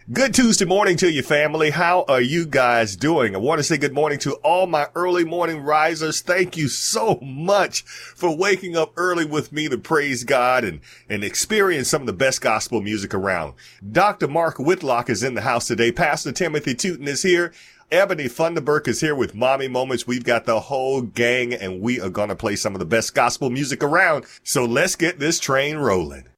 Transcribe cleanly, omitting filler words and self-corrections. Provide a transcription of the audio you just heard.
Good Tuesday morning to you, family. How are you guys doing? I want to say good morning to all my early morning risers. Thank you so much for waking up early with me to praise God and experience some of the best gospel music around. Dr. Mark Whitlock is in the house today. Pastor Timothy Tootin is here. Ebony Funderburk is here with Mommy Moments. We've got the whole gang, and we are going to play some of the best gospel music around. So let's get this train rolling.